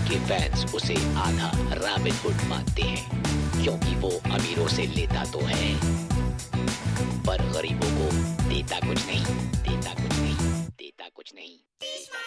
के फैंस उसे आधा रॉबिन हुड मानते हैं, क्योंकि वो अमीरों से लेता तो है पर गरीबों को देता कुछ नहीं, देता कुछ नहीं, देता कुछ नहीं।